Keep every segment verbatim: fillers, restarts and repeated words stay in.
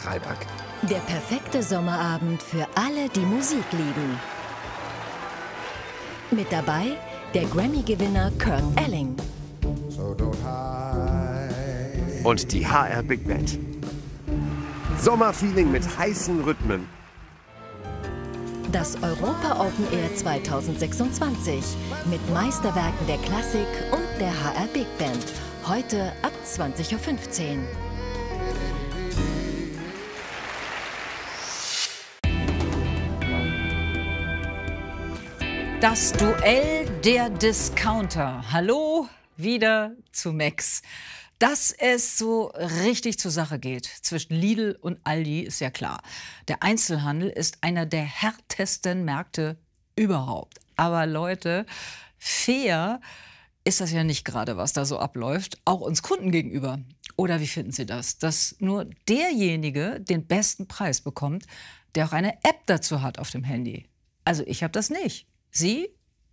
Freiberg. Der perfekte Sommerabend für alle, die Musik lieben. Mit dabei der Grammy-Gewinner Kurt Elling. Und die H R Big Band. Sommerfeeling mit heißen Rhythmen. Das Europa Open Air zweitausendsechsundzwanzig mit Meisterwerken der Klassik und der H R Big Band. Heute ab zwanzig Uhr fünfzehn. Das Duell der Discounter. Hallo, wieder zu Max. Dass es so richtig zur Sache geht zwischen Lidl und Aldi, ist ja klar. Der Einzelhandel ist einer der härtesten Märkte überhaupt. Aber Leute, fair ist das ja nicht gerade, was da so abläuft, auch uns Kunden gegenüber. Oder wie finden Sie das? Dass nur derjenige den besten Preis bekommt, der auch eine App dazu hat auf dem Handy. Also ich habe das nicht. Sie?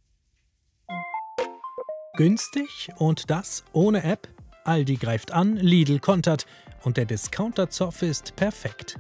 Günstig und das ohne App? Aldi greift an, Lidl kontert und der Discounter-Zoff ist perfekt.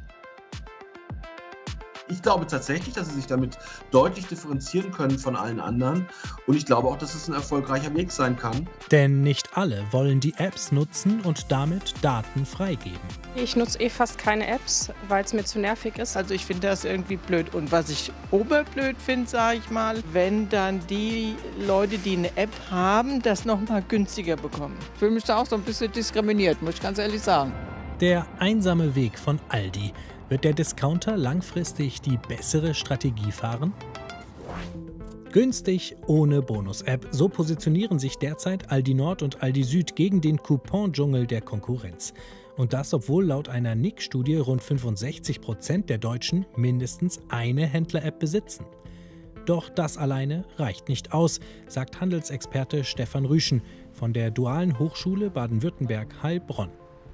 Ich glaube tatsächlich, dass sie sich damit deutlich differenzieren können von allen anderen. Und ich glaube auch, dass es ein erfolgreicher Weg sein kann. Denn nicht alle wollen die Apps nutzen und damit Daten freigeben. Ich nutze eh fast keine Apps, weil es mir zu nervig ist. Also ich finde das irgendwie blöd. Und was ich oberblöd finde, sage ich mal, wenn dann die Leute, die eine App haben, das nochmal günstiger bekommen. Ich fühle mich da auch so ein bisschen diskriminiert, muss ich ganz ehrlich sagen. Der einsame Weg von Aldi. Wird der Discounter langfristig die bessere Strategie fahren? Günstig ohne Bonus-App. So positionieren sich derzeit Aldi Nord und Aldi Süd gegen den Coupon-Dschungel der Konkurrenz. Und das, obwohl laut einer N I C-Studie rund fünfundsechzig Prozent der Deutschen mindestens eine Händler-App besitzen. Doch das alleine reicht nicht aus, sagt Handelsexperte Stefan Rüschen von der Dualen Hochschule Baden-Württemberg-Heilbronn.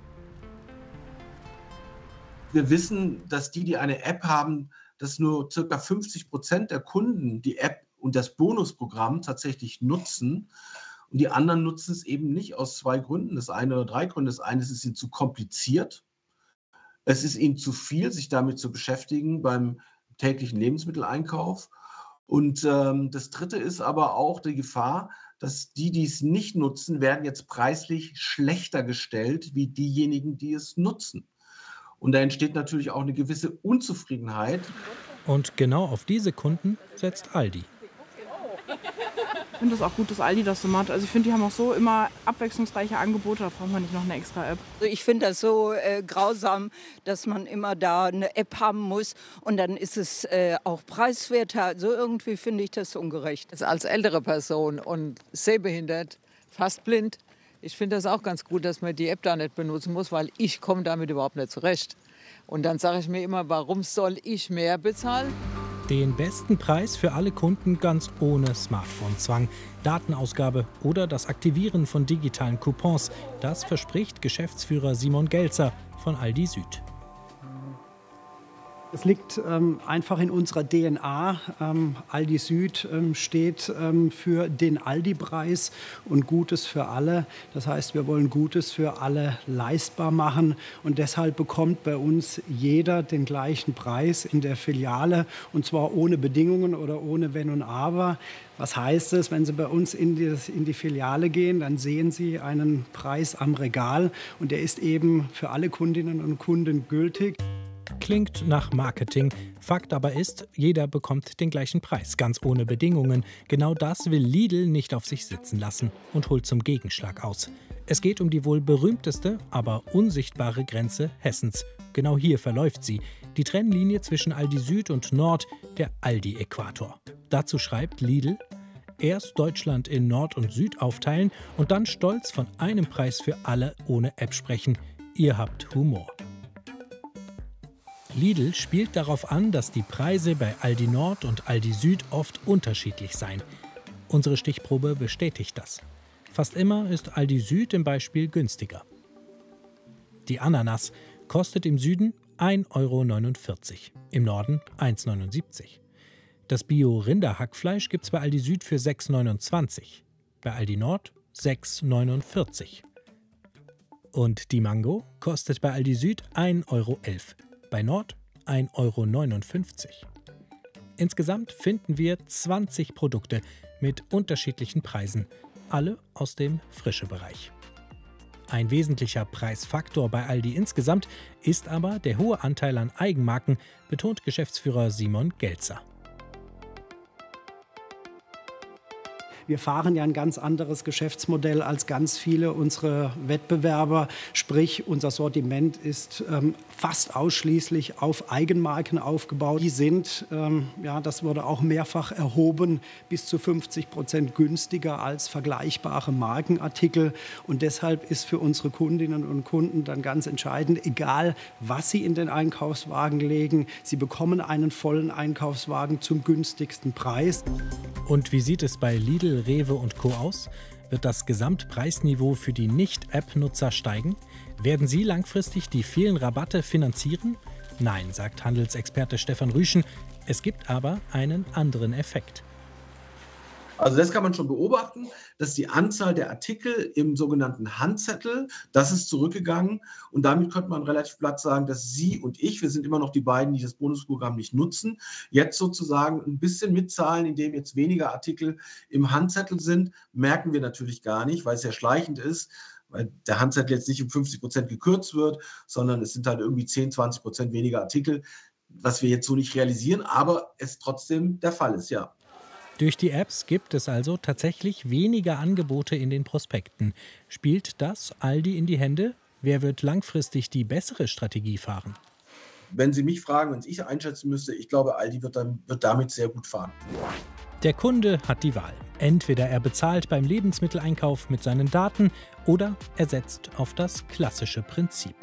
Wir wissen, dass die, die eine App haben, dass nur ca. fünfzig Prozent der Kunden die App und das Bonusprogramm tatsächlich nutzen. Und die anderen nutzen es eben nicht aus zwei Gründen. Das eine oder drei Gründe. Das eine ist, es ist ihnen zu kompliziert. Es ist ihnen zu viel, sich damit zu beschäftigen beim täglichen Lebensmitteleinkauf. Und ähm, das dritte ist aber auch die Gefahr, dass die, die es nicht nutzen, werden jetzt preislich schlechter gestellt wie diejenigen, die es nutzen. Und da entsteht natürlich auch eine gewisse Unzufriedenheit. Und genau auf diese Kunden setzt Aldi. Ich finde es auch gut, dass Aldi das so macht. Also ich finde, die haben auch so immer abwechslungsreiche Angebote. Da braucht man nicht noch eine extra App. Also ich finde das so äh, grausam, dass man immer da eine App haben muss und dann ist es äh, auch preiswerter. Also irgendwie finde ich das ungerecht. Also als ältere Person und sehbehindert, fast blind, ich finde das auch ganz gut, dass man die App da nicht benutzen muss, weil ich komme damit überhaupt nicht zurecht. Und dann sage ich mir immer, warum soll ich mehr bezahlen? Den besten Preis für alle Kunden ganz ohne Smartphone-Zwang, Datenausgabe oder das Aktivieren von digitalen Coupons. Das verspricht Geschäftsführer Simon Gelzer von Aldi Süd. Es liegt ähm, einfach in unserer D N A. Ähm, Aldi Süd ähm, steht ähm, für den Aldi-Preis und Gutes für alle. Das heißt, wir wollen Gutes für alle leistbar machen. Und deshalb bekommt bei uns jeder den gleichen Preis in der Filiale. Und zwar ohne Bedingungen oder ohne Wenn und Aber. Was heißt es, wenn Sie bei uns in die, in die Filiale gehen, dann sehen Sie einen Preis am Regal. Und der ist eben für alle Kundinnen und Kunden gültig. Klingt nach Marketing. Fakt aber ist, jeder bekommt den gleichen Preis, ganz ohne Bedingungen. Genau das will Lidl nicht auf sich sitzen lassen und holt zum Gegenschlag aus. Es geht um die wohl berühmteste, aber unsichtbare Grenze Hessens. Genau hier verläuft sie. Die Trennlinie zwischen Aldi Süd und Nord, der Aldi-Äquator. Dazu schreibt Lidl: Erst Deutschland in Nord und Süd aufteilen und dann stolz von einem Preis für alle ohne App sprechen. Ihr habt Humor. Lidl spielt darauf an, dass die Preise bei Aldi Nord und Aldi Süd oft unterschiedlich seien. Unsere Stichprobe bestätigt das. Fast immer ist Aldi Süd im Beispiel günstiger. Die Ananas kostet im Süden ein Euro neunundvierzig, im Norden eins Euro neunundsiebzig. Das Bio-Rinderhackfleisch gibt es bei Aldi Süd für sechs Euro neunundzwanzig, bei Aldi Nord sechs Euro neunundvierzig. Und die Mango kostet bei Aldi Süd ein Euro elf, bei Nord ein Euro neunundfünfzig. Insgesamt finden wir zwanzig Produkte mit unterschiedlichen Preisen, alle aus dem Frische-Bereich. Ein wesentlicher Preisfaktor bei Aldi insgesamt ist aber der hohe Anteil an Eigenmarken, betont Geschäftsführer Simon Gelzer. Wir fahren ja ein ganz anderes Geschäftsmodell als ganz viele unserer Wettbewerber. Sprich, unser Sortiment ist ähm, fast ausschließlich auf Eigenmarken aufgebaut. Die sind, ähm, ja, das wurde auch mehrfach erhoben, bis zu fünfzig Prozent günstiger als vergleichbare Markenartikel. Und deshalb ist für unsere Kundinnen und Kunden dann ganz entscheidend, egal was sie in den Einkaufswagen legen, sie bekommen einen vollen Einkaufswagen zum günstigsten Preis. Und wie sieht es bei Lidl, Rewe und Co. aus? Wird das Gesamtpreisniveau für die Nicht-App-Nutzer steigen? Werden sie langfristig die vielen Rabatte finanzieren? Nein, sagt Handelsexperte Stefan Rüschen. Es gibt aber einen anderen Effekt. Also das kann man schon beobachten, dass die Anzahl der Artikel im sogenannten Handzettel, das ist zurückgegangen. Und damit könnte man relativ platt sagen, dass Sie und ich, wir sind immer noch die beiden, die das Bonusprogramm nicht nutzen, jetzt sozusagen ein bisschen mitzahlen, indem jetzt weniger Artikel im Handzettel sind, merken wir natürlich gar nicht, weil es ja schleichend ist, weil der Handzettel jetzt nicht um fünfzig Prozent gekürzt wird, sondern es sind halt irgendwie zehn, zwanzig Prozent weniger Artikel, was wir jetzt so nicht realisieren, aber es trotzdem der Fall ist, ja. Durch die Apps gibt es also tatsächlich weniger Angebote in den Prospekten. Spielt das Aldi in die Hände? Wer wird langfristig die bessere Strategie fahren? Wenn Sie mich fragen, wenn ich einschätzen müsste, ich glaube, Aldi wird, dann, wird damit sehr gut fahren. Der Kunde hat die Wahl. Entweder er bezahlt beim Lebensmitteleinkauf mit seinen Daten oder er setzt auf das klassische Prinzip.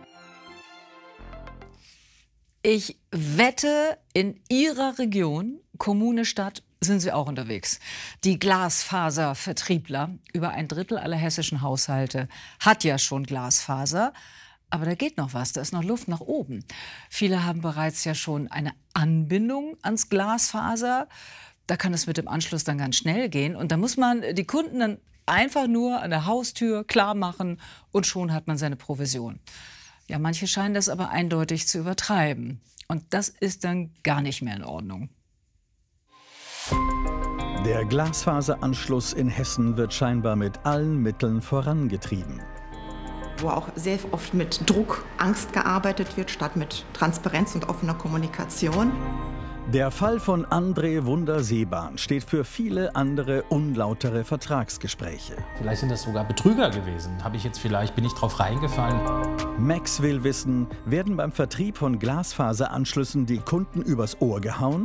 Ich wette, in Ihrer Region, Kommune, Stadt, sind Sie auch unterwegs. Die Glasfaservertriebler, über ein Drittel aller hessischen Haushalte, hat ja schon Glasfaser. Aber da geht noch was, da ist noch Luft nach oben. Viele haben bereits ja schon eine Anbindung ans Glasfaser. Da kann es mit dem Anschluss dann ganz schnell gehen. Und da muss man die Kunden dann einfach nur an der Haustür klar machen und schon hat man seine Provision. Ja, manche scheinen das aber eindeutig zu übertreiben. Und das ist dann gar nicht mehr in Ordnung. Der Glasfaseranschluss in Hessen wird scheinbar mit allen Mitteln vorangetrieben. Wo auch sehr oft mit Druck, Angst gearbeitet wird, statt mit Transparenz und offener Kommunikation. Der Fall von André Wunder-Seebahn steht für viele andere unlautere Vertragsgespräche. Vielleicht sind das sogar Betrüger gewesen. Habe ich jetzt vielleicht, bin ich drauf reingefallen. Max will wissen, werden beim Vertrieb von Glasfaseranschlüssen die Kunden übers Ohr gehauen?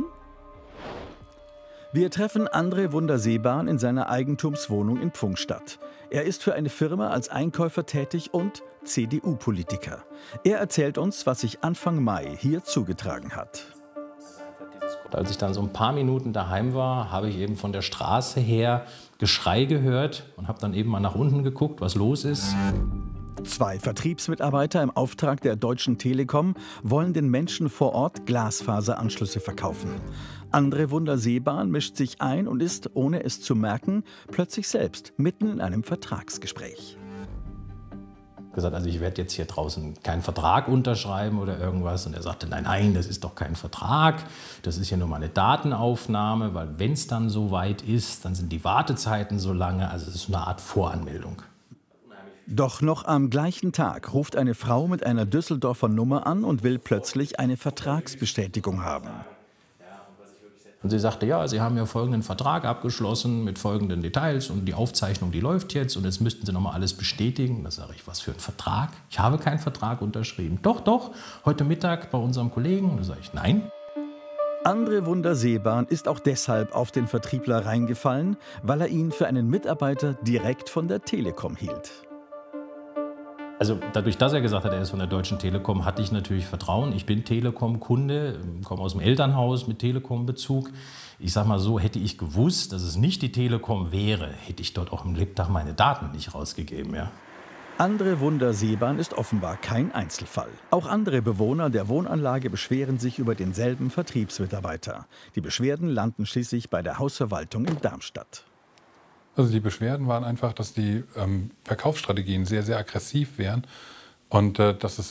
Wir treffen André Wunder-Seebahn in seiner Eigentumswohnung in Pfungstadt. Er ist für eine Firma als Einkäufer tätig und C D U-Politiker. Er erzählt uns, was sich Anfang Mai hier zugetragen hat. Als ich dann so ein paar Minuten daheim war, habe ich eben von der Straße her Geschrei gehört und habe dann eben mal nach unten geguckt, was los ist. Zwei Vertriebsmitarbeiter im Auftrag der Deutschen Telekom wollen den Menschen vor Ort Glasfaseranschlüsse verkaufen. André Wunder-Seebahn mischt sich ein und ist, ohne es zu merken, plötzlich selbst mitten in einem Vertragsgespräch. Gesagt, also ich werde jetzt hier draußen keinen Vertrag unterschreiben oder irgendwas. Und er sagte, nein, nein, das ist doch kein Vertrag, das ist ja nur mal eine Datenaufnahme, weil wenn es dann so weit ist, dann sind die Wartezeiten so lange, also es ist eine Art Voranmeldung. Doch noch am gleichen Tag ruft eine Frau mit einer Düsseldorfer Nummer an und will plötzlich eine Vertragsbestätigung haben. Und sie sagte, ja, Sie haben ja folgenden Vertrag abgeschlossen mit folgenden Details und die Aufzeichnung, die läuft jetzt und jetzt müssten Sie noch mal alles bestätigen. Da sage ich, was für ein Vertrag? Ich habe keinen Vertrag unterschrieben. Doch, doch, heute Mittag bei unserem Kollegen. Da sage ich, nein. André Wunder-Seebahn ist auch deshalb auf den Vertriebler reingefallen, weil er ihn für einen Mitarbeiter direkt von der Telekom hielt. Also dadurch, dass er gesagt hat, er ist von der Deutschen Telekom, hatte ich natürlich Vertrauen. Ich bin Telekom-Kunde, komme aus dem Elternhaus mit Telekom-Bezug. Ich sage mal so, hätte ich gewusst, dass es nicht die Telekom wäre, hätte ich dort auch im Lebtag meine Daten nicht rausgegeben. Ja. André Wunder-Seebahn ist offenbar kein Einzelfall. Auch andere Bewohner der Wohnanlage beschweren sich über denselben Vertriebsmitarbeiter. Die Beschwerden landen schließlich bei der Hausverwaltung in Darmstadt. Also die Beschwerden waren einfach, dass die ähm, Verkaufsstrategien sehr, sehr aggressiv wären und äh, dass es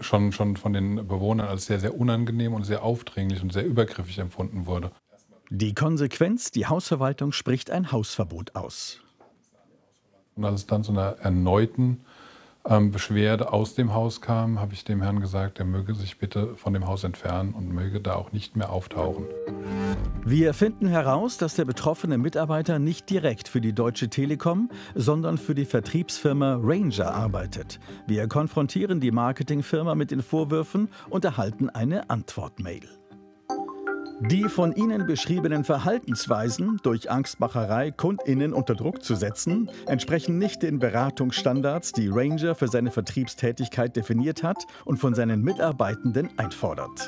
schon, schon von den Bewohnern als sehr, sehr unangenehm und sehr aufdringlich und sehr übergriffig empfunden wurde. Die Konsequenz, die Hausverwaltung spricht ein Hausverbot aus. Und als es dann zu einer erneuten ähm, Beschwerde aus dem Haus kam, habe ich dem Herrn gesagt, er möge sich bitte von dem Haus entfernen und möge da auch nicht mehr auftauchen. Wir finden heraus, dass der betroffene Mitarbeiter nicht direkt für die Deutsche Telekom, sondern für die Vertriebsfirma Ranger arbeitet. Wir konfrontieren die Marketingfirma mit den Vorwürfen und erhalten eine Antwortmail. Die von Ihnen beschriebenen Verhaltensweisen, durch Angstmacherei KundInnen unter Druck zu setzen, entsprechen nicht den Beratungsstandards, die Ranger für seine Vertriebstätigkeit definiert hat und von seinen Mitarbeitenden einfordert.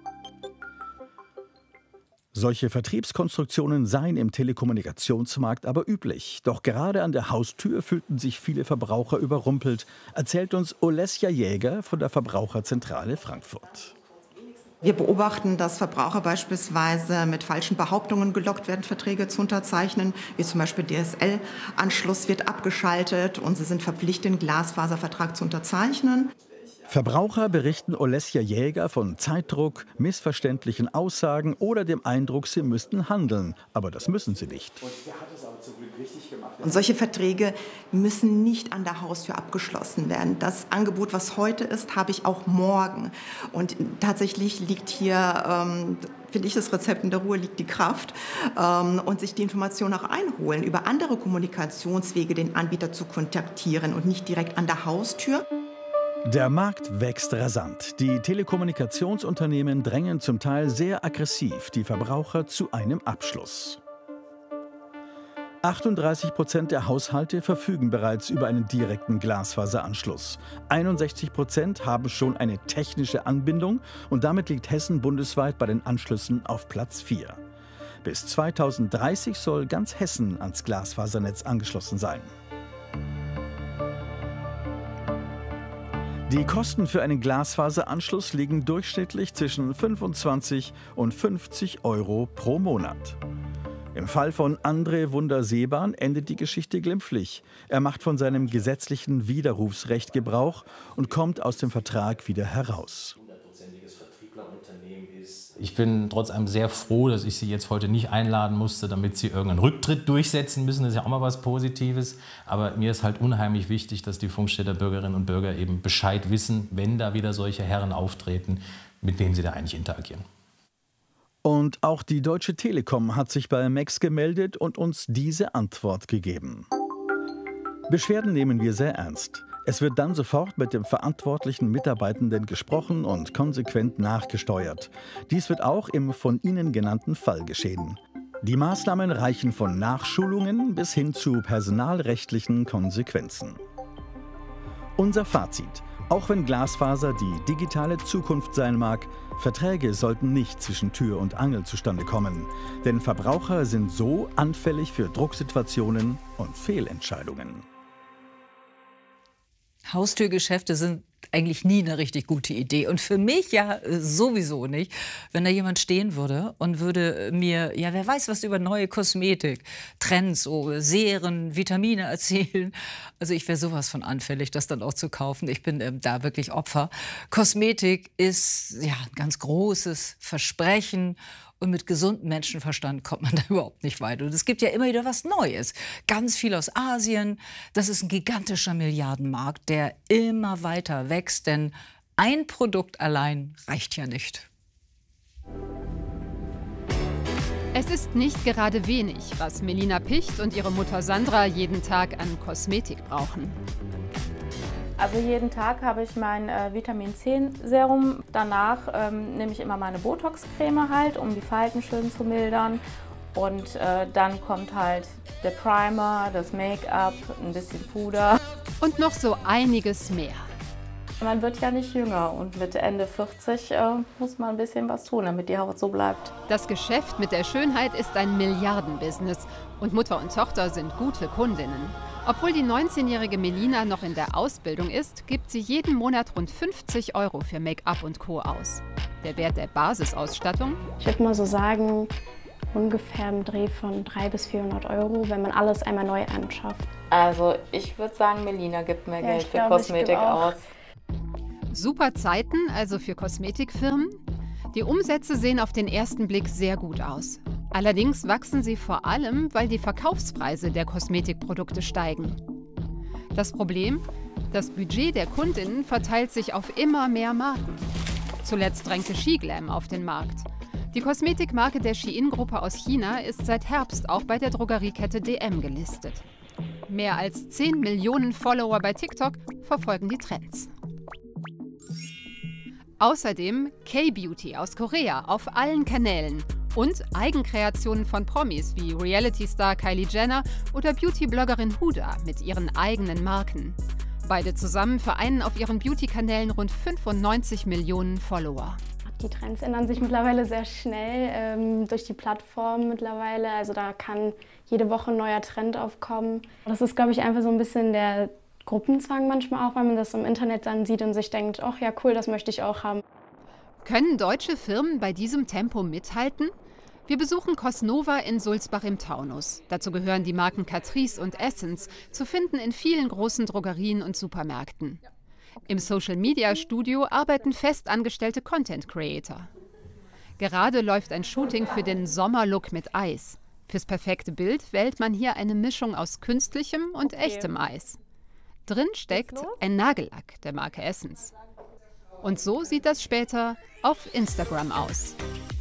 Solche Vertriebskonstruktionen seien im Telekommunikationsmarkt aber üblich. Doch gerade an der Haustür fühlten sich viele Verbraucher überrumpelt, erzählt uns Olesja Jäger von der Verbraucherzentrale Frankfurt. Wir beobachten, dass Verbraucher beispielsweise mit falschen Behauptungen gelockt werden, Verträge zu unterzeichnen, wie zum Beispiel D S L-Anschluss wird abgeschaltet und sie sind verpflichtet, einen Glasfaservertrag zu unterzeichnen. Verbraucher berichten Olesja Jäger von Zeitdruck, missverständlichen Aussagen oder dem Eindruck, sie müssten handeln. Aber das müssen sie nicht. Und solche Verträge müssen nicht an der Haustür abgeschlossen werden. Das Angebot, was heute ist, habe ich auch morgen. Und tatsächlich liegt hier, ähm, finde ich, das Rezept in der Ruhe liegt die Kraft. Ähm, und sich die Information auch einholen, über andere Kommunikationswege den Anbieter zu kontaktieren und nicht direkt an der Haustür. Der Markt wächst rasant. Die Telekommunikationsunternehmen drängen zum Teil sehr aggressiv die Verbraucher zu einem Abschluss. achtunddreißig Prozent der Haushalte verfügen bereits über einen direkten Glasfaseranschluss. einundsechzig Prozent haben schon eine technische Anbindung und damit liegt Hessen bundesweit bei den Anschlüssen auf Platz vier. Bis zweitausenddreißig soll ganz Hessen ans Glasfasernetz angeschlossen sein. Die Kosten für einen Glasfaseranschluss liegen durchschnittlich zwischen fünfundzwanzig und fünfzig Euro pro Monat. Im Fall von André Wunder-Seebahn endet die Geschichte glimpflich. Er macht von seinem gesetzlichen Widerrufsrecht Gebrauch und kommt aus dem Vertrag wieder heraus. Ich bin trotz allem sehr froh, dass ich Sie jetzt heute nicht einladen musste, damit Sie irgendeinen Rücktritt durchsetzen müssen. Das ist ja auch mal was Positives. Aber mir ist halt unheimlich wichtig, dass die Funkstädter Bürgerinnen und Bürger eben Bescheid wissen, wenn da wieder solche Herren auftreten, mit denen sie da eigentlich interagieren. Und auch die Deutsche Telekom hat sich bei M E X gemeldet und uns diese Antwort gegeben. Beschwerden nehmen wir sehr ernst. Es wird dann sofort mit dem verantwortlichen Mitarbeitenden gesprochen und konsequent nachgesteuert. Dies wird auch im von Ihnen genannten Fall geschehen. Die Maßnahmen reichen von Nachschulungen bis hin zu personalrechtlichen Konsequenzen. Unser Fazit: Auch wenn Glasfaser die digitale Zukunft sein mag, Verträge sollten nicht zwischen Tür und Angel zustande kommen. Denn Verbraucher sind so anfällig für Drucksituationen und Fehlentscheidungen. Haustürgeschäfte sind eigentlich nie eine richtig gute Idee. Und für mich ja sowieso nicht, wenn da jemand stehen würde und würde mir, ja, wer weiß was über neue Kosmetik, Trends, so Serien, Vitamine erzählen. Also ich wäre sowas von anfällig, das dann auch zu kaufen. Ich bin ähm, da wirklich Opfer. Kosmetik ist ja ein ganz großes Versprechen. Und mit gesundem Menschenverstand kommt man da überhaupt nicht weit. Und es gibt ja immer wieder was Neues. Ganz viel aus Asien. Das ist ein gigantischer Milliardenmarkt, der immer weiter wächst. Denn ein Produkt allein reicht ja nicht. Es ist nicht gerade wenig, was Melina Picht und ihre Mutter Sandra jeden Tag an Kosmetik brauchen. Also jeden Tag habe ich mein äh, Vitamin C Serum. Danach ähm, nehme ich immer meine Botox-Creme halt, um die Falten schön zu mildern. Und äh, dann kommt halt der Primer, das Make-up, ein bisschen Puder. Und noch so einiges mehr. Man wird ja nicht jünger und mit Ende vierzig äh, muss man ein bisschen was tun, damit die Haut so bleibt. Das Geschäft mit der Schönheit ist ein Milliardenbusiness und Mutter und Tochter sind gute Kundinnen. Obwohl die neunzehnjährige Melina noch in der Ausbildung ist, gibt sie jeden Monat rund fünfzig Euro für Make-up und Co. aus. Der Wert der Basisausstattung? Ich würde mal so sagen, ungefähr im Dreh von dreihundert bis vierhundert Euro, wenn man alles einmal neu anschafft. Also ich würde sagen, Melina gibt mehr Ja, Geld ich für glaub, Kosmetik ich geb auch. aus. Super Zeiten also für Kosmetikfirmen? Die Umsätze sehen auf den ersten Blick sehr gut aus. Allerdings wachsen sie vor allem, weil die Verkaufspreise der Kosmetikprodukte steigen. Das Problem? Das Budget der Kundinnen verteilt sich auf immer mehr Marken. Zuletzt drängte Shiglam auf den Markt. Die Kosmetikmarke der Shein-Gruppe aus China ist seit Herbst auch bei der Drogeriekette D M gelistet. Mehr als zehn Millionen Follower bei TikTok verfolgen die Trends. Außerdem K-Beauty aus Korea auf allen Kanälen und Eigenkreationen von Promis wie Reality-Star Kylie Jenner oder Beauty-Bloggerin Huda mit ihren eigenen Marken. Beide zusammen vereinen auf ihren Beauty-Kanälen rund fünfundneunzig Millionen Follower. Die Trends ändern sich mittlerweile sehr schnell ähm, durch die Plattform mittlerweile. Also da kann jede Woche ein neuer Trend aufkommen. Das ist, glaube ich, einfach so ein bisschen der Gruppenzwang manchmal auch, weil man das im Internet dann sieht und sich denkt, ach ja cool, das möchte ich auch haben. Können deutsche Firmen bei diesem Tempo mithalten? Wir besuchen Cosnova in Sulzbach im Taunus. Dazu gehören die Marken Catrice und Essence, zu finden in vielen großen Drogerien und Supermärkten. Im Social-Media-Studio arbeiten festangestellte Content-Creator. Gerade läuft ein Shooting für den Sommerlook mit Eis. Fürs perfekte Bild wählt man hier eine Mischung aus künstlichem und okay. echtem Eis. Drin steckt ein Nagellack der Marke Essence. Und so sieht das später auf Instagram aus.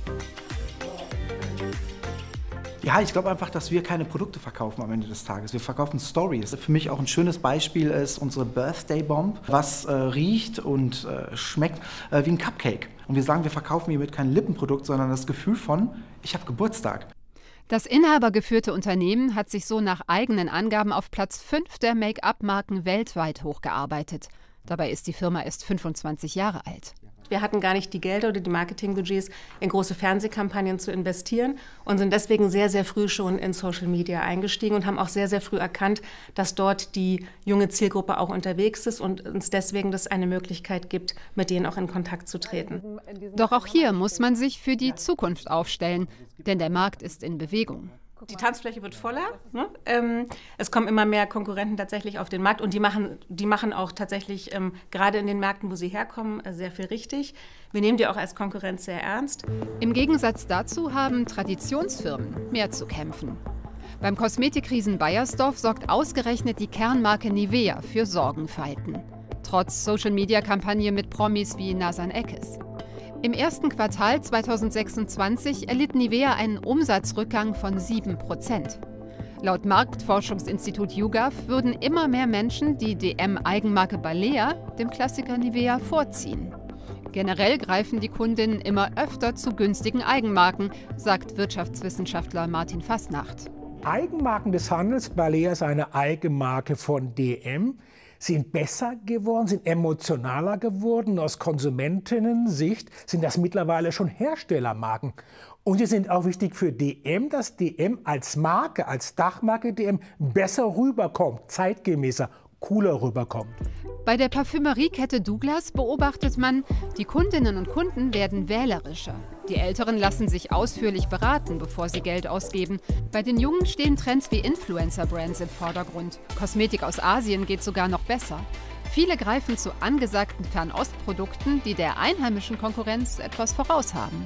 Ja, ich glaube einfach, dass wir keine Produkte verkaufen am Ende des Tages. Wir verkaufen Stories. Für mich auch ein schönes Beispiel ist unsere Birthday Bomb, was äh, riecht und äh, schmeckt äh, wie ein Cupcake. Und wir sagen, wir verkaufen hiermit kein Lippenprodukt, sondern das Gefühl von, ich habe Geburtstag. Das inhabergeführte Unternehmen hat sich so nach eigenen Angaben auf Platz fünf der Make-up-Marken weltweit hochgearbeitet. Dabei ist die Firma erst fünfundzwanzig Jahre alt. Wir hatten gar nicht die Gelder oder die Marketingbudgets, in große Fernsehkampagnen zu investieren und sind deswegen sehr, sehr früh schon in Social Media eingestiegen und haben auch sehr, sehr früh erkannt, dass dort die junge Zielgruppe auch unterwegs ist und uns deswegen das eine Möglichkeit gibt, mit denen auch in Kontakt zu treten. Doch auch hier muss man sich für die Zukunft aufstellen, denn der Markt ist in Bewegung. Die Tanzfläche wird voller. Ne? Ähm, es kommen immer mehr Konkurrenten tatsächlich auf den Markt und die machen, die machen auch tatsächlich ähm, gerade in den Märkten, wo sie herkommen, äh, sehr viel richtig. Wir nehmen die auch als Konkurrenz sehr ernst. Im Gegensatz dazu haben Traditionsfirmen mehr zu kämpfen. Beim Kosmetikriesen Bayersdorf sorgt ausgerechnet die Kernmarke Nivea für Sorgenfalten. Trotz Social-Media-Kampagne mit Promis wie Nazan Eckes. Im ersten Quartal zweitausendsechsundzwanzig erlitt Nivea einen Umsatzrückgang von sieben Prozent. Laut Marktforschungsinstitut YouGov würden immer mehr Menschen die D M-Eigenmarke Balea dem Klassiker Nivea vorziehen. Generell greifen die Kundinnen immer öfter zu günstigen Eigenmarken, sagt Wirtschaftswissenschaftler Martin Fasnacht. Eigenmarken des Handels, Balea ist eine Eigenmarke von D M, sind besser geworden, sind emotionaler geworden. Aus Konsumentinnen-Sicht sind das mittlerweile schon Herstellermarken. Und sie sind auch wichtig für D M, dass D M als Marke, als Dachmarke D M besser rüberkommt, zeitgemäßer, cooler rüberkommt. Bei der Parfümeriekette Douglas beobachtet man, die Kundinnen und Kunden werden wählerischer. Die Älteren lassen sich ausführlich beraten, bevor sie Geld ausgeben. Bei den Jungen stehen Trends wie Influencer-Brands im Vordergrund. Kosmetik aus Asien geht sogar noch besser. Viele greifen zu angesagten Fernostprodukten, die der einheimischen Konkurrenz etwas voraus haben.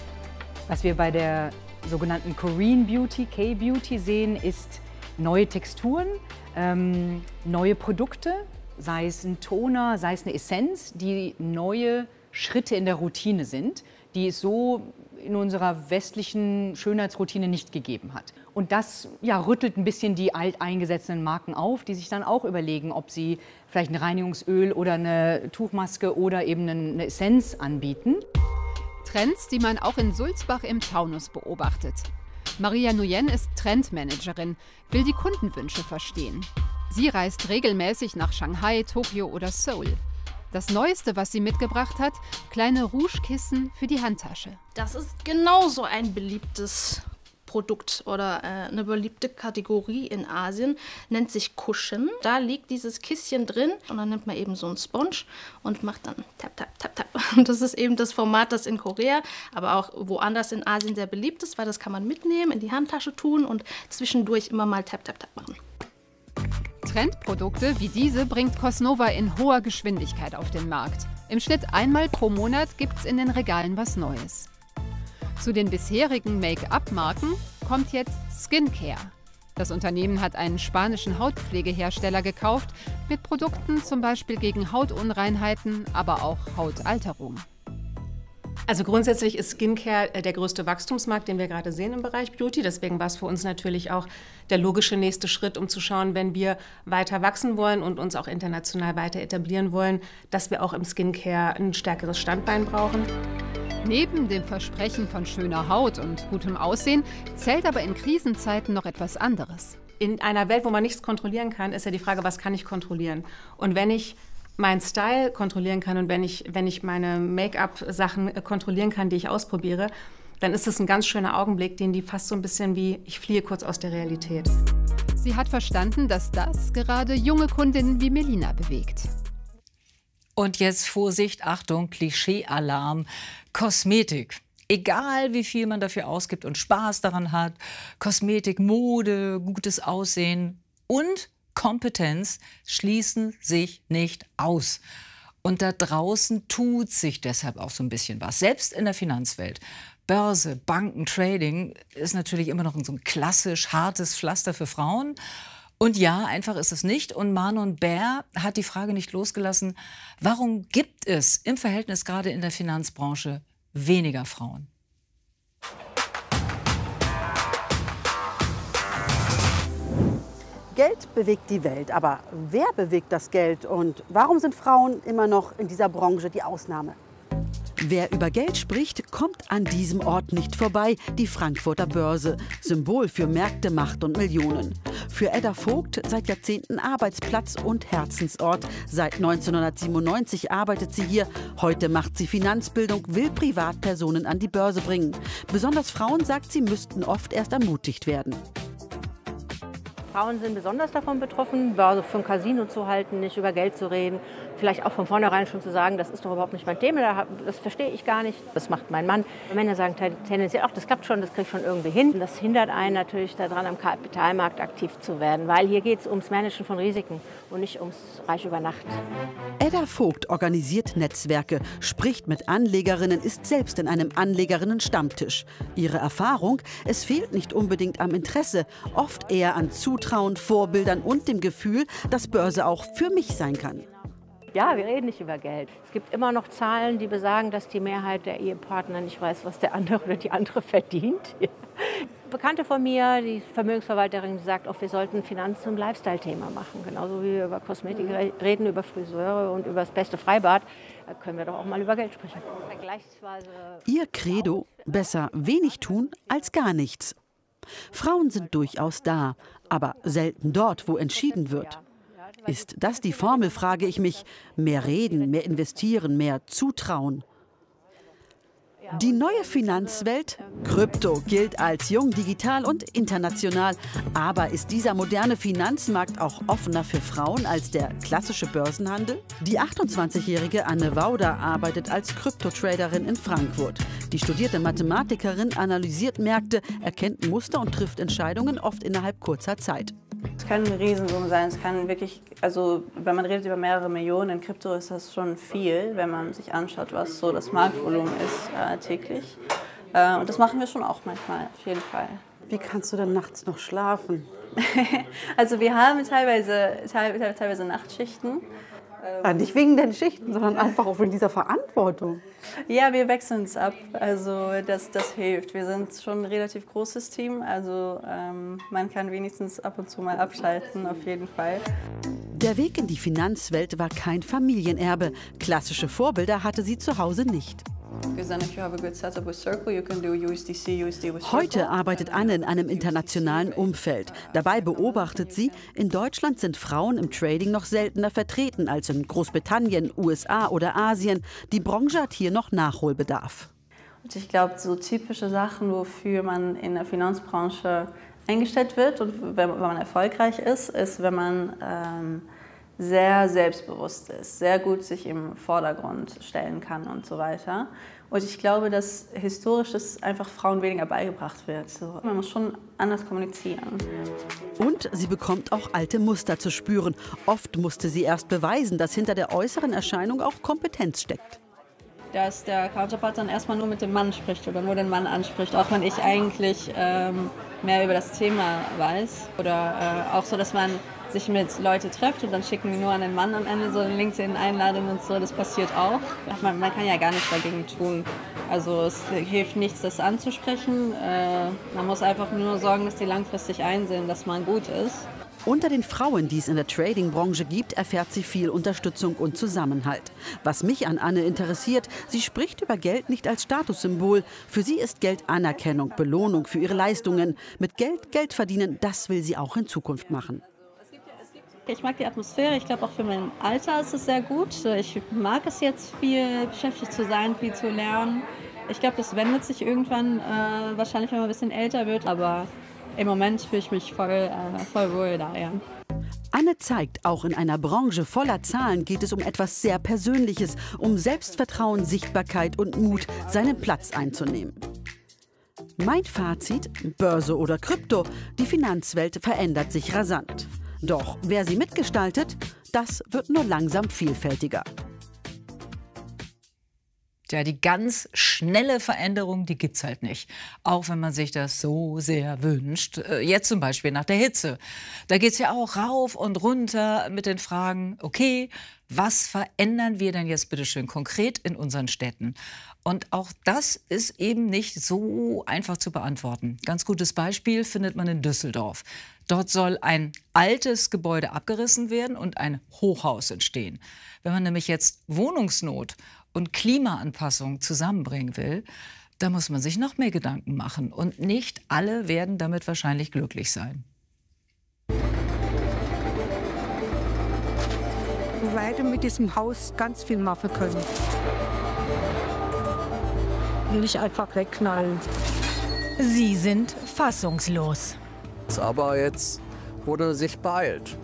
Was wir bei der sogenannten Korean Beauty, K-Beauty sehen, ist neue Texturen, ähm, neue Produkte, sei es ein Toner, sei es eine Essenz, die neue Schritte in der Routine sind, die es so in unserer westlichen Schönheitsroutine nicht gegeben hat. Und das ja, rüttelt ein bisschen die alteingesetzten Marken auf, die sich dann auch überlegen, ob sie vielleicht ein Reinigungsöl oder eine Tuchmaske oder eben eine Essenz anbieten. Trends, die man auch in Sulzbach im Taunus beobachtet. Maria Nguyen ist Trendmanagerin, will die Kundenwünsche verstehen. Sie reist regelmäßig nach Shanghai, Tokio oder Seoul. Das Neueste, was sie mitgebracht hat, kleine Rougekissen für die Handtasche. Das ist genauso ein beliebtes Produkt oder äh, eine beliebte Kategorie in Asien, nennt sich Cushion. Da liegt dieses Kisschen drin und dann nimmt man eben so einen Sponge und macht dann tap, tap, tap, tap. Und das ist eben das Format, das in Korea, aber auch woanders in Asien sehr beliebt ist, weil das kann man mitnehmen, in die Handtasche tun und zwischendurch immer mal tap, tap, tap machen. Trendprodukte wie diese bringt Cosnova in hoher Geschwindigkeit auf den Markt. Im Schnitt einmal pro Monat gibt es in den Regalen was Neues. Zu den bisherigen Make-up-Marken kommt jetzt Skincare. Das Unternehmen hat einen spanischen Hautpflegehersteller gekauft, mit Produkten zum Beispiel gegen Hautunreinheiten, aber auch Hautalterung. Also grundsätzlich ist Skincare der größte Wachstumsmarkt, den wir gerade sehen im Bereich Beauty. Deswegen war es für uns natürlich auch der logische nächste Schritt, um zu schauen, wenn wir weiter wachsen wollen und uns auch international weiter etablieren wollen, dass wir auch im Skincare ein stärkeres Standbein brauchen. Neben dem Versprechen von schöner Haut und gutem Aussehen zählt aber in Krisenzeiten noch etwas anderes. In einer Welt, wo man nichts kontrollieren kann, ist ja die Frage, was kann ich kontrollieren? Und wenn ich meinen Style kontrollieren kann und wenn ich, wenn ich meine Make-up-Sachen kontrollieren kann, die ich ausprobiere, dann ist es ein ganz schöner Augenblick, den die fast so ein bisschen wie, ich fliehe kurz aus der Realität. Sie hat verstanden, dass das gerade junge Kundinnen wie Melina bewegt. Und jetzt Vorsicht, Achtung, Klischee-Alarm, Kosmetik. Egal wie viel man dafür ausgibt und Spaß daran hat, Kosmetik, Mode, gutes Aussehen und Kompetenz schließen sich nicht aus. Und da draußen tut sich deshalb auch so ein bisschen was. Selbst in der Finanzwelt. Börse, Banken, Trading ist natürlich immer noch so ein klassisch hartes Pflaster für Frauen. Und ja, einfach ist es nicht. Und Manon Bär hat die Frage nicht losgelassen, warum gibt es im Verhältnis gerade in der Finanzbranche weniger Frauen? Geld bewegt die Welt, aber wer bewegt das Geld und warum sind Frauen immer noch in dieser Branche die Ausnahme? Wer über Geld spricht, kommt an diesem Ort nicht vorbei, die Frankfurter Börse. Symbol für Märkte, Macht und Millionen. Für Edda Vogt seit Jahrzehnten Arbeitsplatz und Herzensort. Seit neunzehnhundertsiebenundneunzig arbeitet sie hier. Heute macht sie Finanzbildung, will Privatpersonen an die Börse bringen. Besonders Frauen, sagt sie, müssten oft erst ermutigt werden. Frauen sind besonders davon betroffen, Börse für ein Casino zu halten, nicht über Geld zu reden. Vielleicht auch von vornherein schon zu sagen, das ist doch überhaupt nicht mein Thema, das verstehe ich gar nicht. Das macht mein Mann. Männer sagen tendenziell, ach, das klappt schon, das kriege ich schon irgendwie hin. Das hindert einen natürlich daran, am Kapitalmarkt aktiv zu werden, weil hier geht es ums Managen von Risiken und nicht ums Reich über Nacht. Edda Vogt organisiert Netzwerke, spricht mit Anlegerinnen, ist selbst in einem Anlegerinnen-Stammtisch. Ihre Erfahrung, es fehlt nicht unbedingt am Interesse, oft eher an Zutrauen, Vorbildern und dem Gefühl, dass Börse auch für mich sein kann. Ja, wir reden nicht über Geld. Es gibt immer noch Zahlen, die besagen, dass die Mehrheit der Ehepartner nicht weiß, was der andere oder die andere verdient. Bekannte von mir, die Vermögensverwalterin, die sagt, auch wir sollten Finanzen zum Lifestyle-Thema machen. Genauso wie wir über Kosmetik reden, über Friseure und über das beste Freibad, da können wir doch auch mal über Geld sprechen. Ihr Credo, besser wenig tun als gar nichts. Frauen sind durchaus da, aber selten dort, wo entschieden wird. Ist das die Formel, frage ich mich. Mehr reden, mehr investieren, mehr zutrauen. Die neue Finanzwelt, Krypto, gilt als jung, digital und international. Aber ist dieser moderne Finanzmarkt auch offener für Frauen als der klassische Börsenhandel? Die achtundzwanzigjährige Anne Wauder arbeitet als Kryptotraderin in Frankfurt. Die studierte Mathematikerin analysiert Märkte, erkennt Muster und trifft Entscheidungen oft innerhalb kurzer Zeit. Es kann eine Riesensumme sein, es kann wirklich, also wenn man redet über mehrere Millionen, in Krypto ist das schon viel, wenn man sich anschaut, was so das Marktvolumen ist äh, täglich. Äh, und das machen wir schon auch manchmal, auf jeden Fall. Wie kannst du dann nachts noch schlafen? Also wir haben teilweise, teilweise, teilweise Nachtschichten. Ja, nicht wegen den Schichten, sondern einfach auch wegen dieser Verantwortung. Ja, wir wechseln es ab, also das, das hilft. Wir sind schon ein relativ großes Team, also ähm, man kann wenigstens ab und zu mal abschalten, auf jeden Fall. Der Weg in die Finanzwelt war kein Familienerbe. Klassische Vorbilder hatte sie zu Hause nicht. Heute arbeitet Anne in einem internationalen Umfeld. Dabei beobachtet sie, in Deutschland sind Frauen im Trading noch seltener vertreten als in Großbritannien, U S A oder Asien. Die Branche hat hier noch Nachholbedarf. Und ich glaube, so typische Sachen, wofür man in der Finanzbranche eingestellt wird und wenn man erfolgreich ist, ist, wenn man ähm, sehr selbstbewusst ist, sehr gut sich im Vordergrund stellen kann und so weiter. Und ich glaube, dass historisch das einfach Frauen weniger beigebracht wird. So, man muss schon anders kommunizieren. Und sie bekommt auch alte Muster zu spüren. Oft musste sie erst beweisen, dass hinter der äußeren Erscheinung auch Kompetenz steckt. Dass der Counterpart dann erstmal nur mit dem Mann spricht oder nur den Mann anspricht, auch wenn ich eigentlich ähm, mehr über das Thema weiß. Oder äh, auch so, dass man sich mit Leuten trifft und dann schicken die nur an den Mann am Ende so eine LinkedIn-Einladung und so, das passiert auch. Man, man kann ja gar nichts dagegen tun. Also es hilft nichts, das anzusprechen. Äh, man muss einfach nur sorgen, dass die langfristig einsehen, dass man gut ist. Unter den Frauen, die es in der Trading-Branche gibt, erfährt sie viel Unterstützung und Zusammenhalt. Was mich an Anne interessiert, sie spricht über Geld nicht als Statussymbol. Für sie ist Geld Anerkennung, Belohnung für ihre Leistungen. Mit Geld Geld verdienen, das will sie auch in Zukunft machen. Ich mag die Atmosphäre, ich glaube auch für mein Alter ist es sehr gut. Ich mag es jetzt, viel beschäftigt zu sein, viel zu lernen. Ich glaube, das wendet sich irgendwann, äh, wahrscheinlich wenn man ein bisschen älter wird, aber im Moment fühle ich mich voll, äh, voll wohl da, ja. Anne zeigt, auch in einer Branche voller Zahlen geht es um etwas sehr Persönliches, um Selbstvertrauen, Sichtbarkeit und Mut, seinen Platz einzunehmen. Mein Fazit, Börse oder Krypto, die Finanzwelt verändert sich rasant. Doch wer sie mitgestaltet, das wird nur langsam vielfältiger. Ja, die ganz schnelle Veränderung, die gibt's halt nicht. Auch wenn man sich das so sehr wünscht. Jetzt zum Beispiel nach der Hitze. Da geht's ja auch rauf und runter mit den Fragen, okay, was verändern wir denn jetzt bitte schön konkret in unseren Städten? Und auch das ist eben nicht so einfach zu beantworten. Ganz gutes Beispiel findet man in Düsseldorf. Dort soll ein altes Gebäude abgerissen werden und ein Hochhaus entstehen. Wenn man nämlich jetzt Wohnungsnot und Klimaanpassung zusammenbringen will, da muss man sich noch mehr Gedanken machen. Und nicht alle werden damit wahrscheinlich glücklich sein. Wir werden mit diesem Haus ganz viel machen können. Nicht einfach wegknallen. Sie sind fassungslos. Aber jetzt wurde sich beeilt.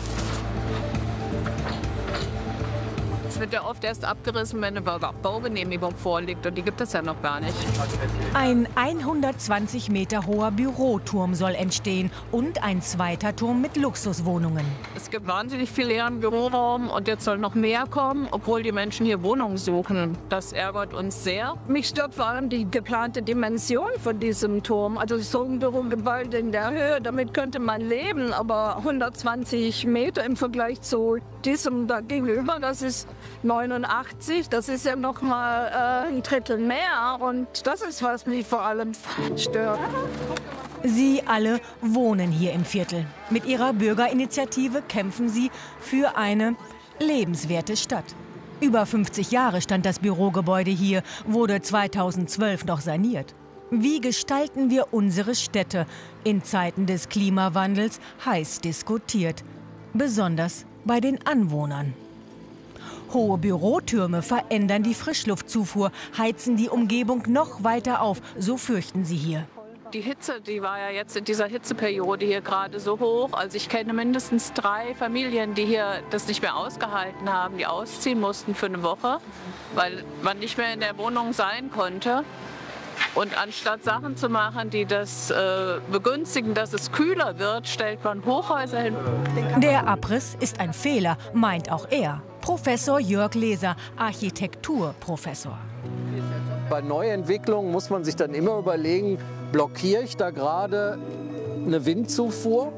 Es wird ja oft erst abgerissen, wenn eine Baugenehmigung vorliegt. Und die gibt es ja noch gar nicht. Ein hundertzwanzig Meter hoher Büroturm soll entstehen und ein zweiter Turm mit Luxuswohnungen. Es gibt wahnsinnig viel leeren Büroraum und jetzt soll noch mehr kommen, obwohl die Menschen hier Wohnungen suchen. Das ärgert uns sehr. Mich stört vor allem die geplante Dimension von diesem Turm. Also so ein Bürogebäude in der Höhe, damit könnte man leben. Aber hundertzwanzig Meter im Vergleich zu diesem da gegenüber, das ist neunundachtzig, das ist ja noch mal äh, ein Drittel mehr und das ist, was mich vor allem stört. Sie alle wohnen hier im Viertel. Mit ihrer Bürgerinitiative kämpfen sie für eine lebenswerte Stadt. Über fünfzig Jahre stand das Bürogebäude hier, wurde zweitausendzwölf noch saniert. Wie gestalten wir unsere Städte? In Zeiten des Klimawandels heiß diskutiert. Besonders bei den Anwohnern. Hohe Bürotürme verändern die Frischluftzufuhr, heizen die Umgebung noch weiter auf, so fürchten sie hier. Die Hitze, die war ja jetzt in dieser Hitzeperiode hier gerade so hoch. Also ich kenne mindestens drei Familien, die hier das nicht mehr ausgehalten haben, die ausziehen mussten für eine Woche, weil man nicht mehr in der Wohnung sein konnte. Und anstatt Sachen zu machen, die das äh, begünstigen, dass es kühler wird, stellt man Hochhäuser hin. Der Abriss ist ein Fehler, meint auch er. Professor Jörg Leser, Architekturprofessor. Bei Neuentwicklungen muss man sich dann immer überlegen, blockiere ich da gerade eine Windzufuhr?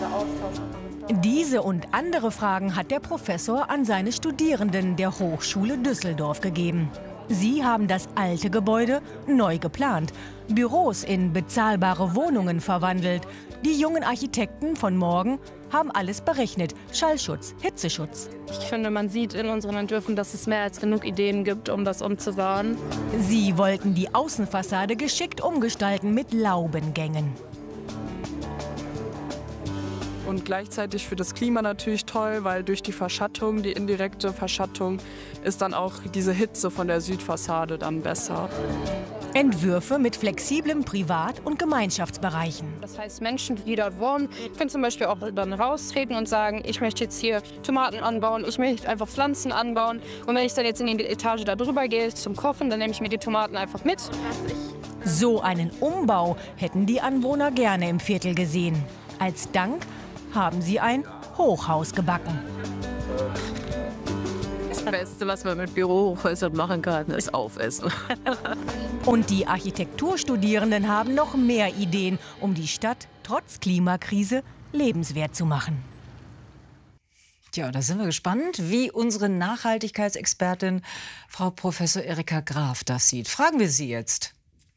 Diese und andere Fragen hat der Professor an seine Studierenden der Hochschule Düsseldorf gegeben. Sie haben das alte Gebäude neu geplant, Büros in bezahlbare Wohnungen verwandelt. Die jungen Architekten von morgen haben alles berechnet. Schallschutz, Hitzeschutz. Ich finde, man sieht in unseren Entwürfen, dass es mehr als genug Ideen gibt, um das umzubauen. Sie wollten die Außenfassade geschickt umgestalten mit Laubengängen. Und gleichzeitig für das Klima natürlich toll, weil durch die Verschattung, die indirekte Verschattung, ist dann auch diese Hitze von der Südfassade dann besser. Entwürfe mit flexiblen Privat- und Gemeinschaftsbereichen. Das heißt, Menschen, die dort wohnen, können zum Beispiel auch dann raustreten und sagen, ich möchte jetzt hier Tomaten anbauen, ich möchte einfach Pflanzen anbauen. Und wenn ich dann jetzt in die Etage da drüber gehe zum Kochen, dann nehme ich mir die Tomaten einfach mit. So einen Umbau hätten die Anwohner gerne im Viertel gesehen. Als Dank haben sie ein Hochhaus gebacken. Das Beste, was man mit Bürohochhäusern machen kann, ist aufessen. Und die Architekturstudierenden haben noch mehr Ideen, um die Stadt trotz Klimakrise lebenswert zu machen. Tja, da sind wir gespannt, wie unsere Nachhaltigkeitsexpertin Frau Professor Erika Graf das sieht. Fragen wir sie jetzt.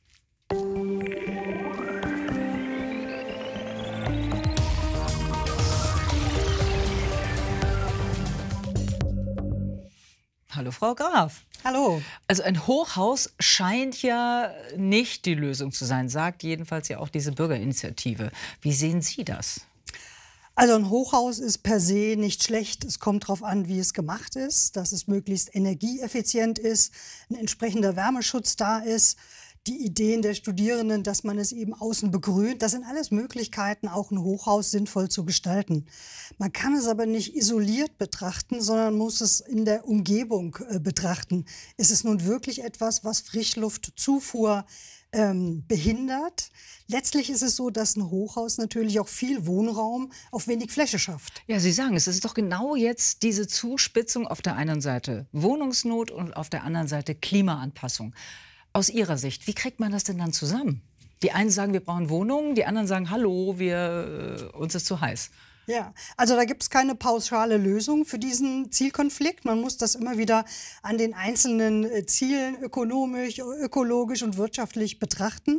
Hallo Frau Graf. Hallo. Also ein Hochhaus scheint ja nicht die Lösung zu sein, sagt jedenfalls ja auch diese Bürgerinitiative. Wie sehen Sie das? Also ein Hochhaus ist per se nicht schlecht. Es kommt darauf an, wie es gemacht ist, dass es möglichst energieeffizient ist, ein entsprechender Wärmeschutz da ist. Die Ideen der Studierenden, dass man es eben außen begrünt, das sind alles Möglichkeiten, auch ein Hochhaus sinnvoll zu gestalten. Man kann es aber nicht isoliert betrachten, sondern muss es in der Umgebung äh, betrachten. Ist es nun wirklich etwas, was Frischluftzufuhr ähm, behindert? Letztlich ist es so, dass ein Hochhaus natürlich auch viel Wohnraum auf wenig Fläche schafft. Ja, Sie sagen es, es ist doch genau jetzt diese Zuspitzung auf der einen Seite Wohnungsnot und auf der anderen Seite Klimaanpassung. Aus Ihrer Sicht, wie kriegt man das denn dann zusammen? Die einen sagen, wir brauchen Wohnungen, die anderen sagen, hallo, wir, äh, uns ist zu heiß. Ja, also da gibt es keine pauschale Lösung für diesen Zielkonflikt. Man muss das immer wieder an den einzelnen Zielen ökonomisch, ökologisch und wirtschaftlich betrachten.